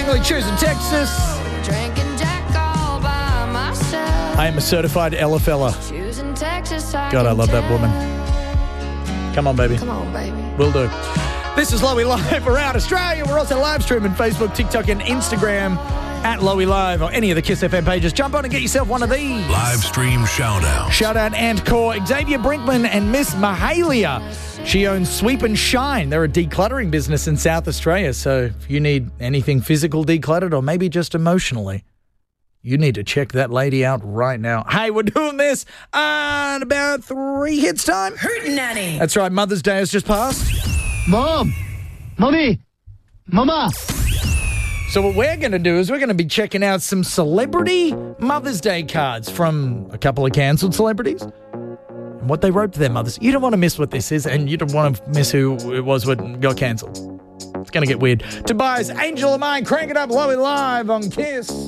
Langley, choosing Texas. Drinking Jack all by myself. I am a certified Ella Choosing Texas. God, I love that woman. Come on, baby. Come on, baby. Will do. This is Lowy Live around Australia. We're also live streaming Facebook, TikTok, and Instagram at Lowy Live or any of the Kiss FM pages. Jump on and get yourself one of these. Live stream shout-out. Shout out and core Xavier Brinkman and Miss Mahalia. She owns Sweep and Shine. They're a decluttering business in South Australia. So if you need anything physical decluttered or maybe just emotionally, you need to check that lady out right now. Hey, we're doing this in about 3 hits time. Hootenanny. That's right. Mother's Day has just passed. Mom! Mommy! Mama! So what we're going to do is we're going to be checking out some celebrity Mother's Day cards from a couple of cancelled celebrities and what they wrote to their mothers. You don't want to miss what this is, and you don't want to miss who it was what got cancelled. It's going to get weird. Tobias, Angel of Mine, crank it up, Lowy Live on Kiss.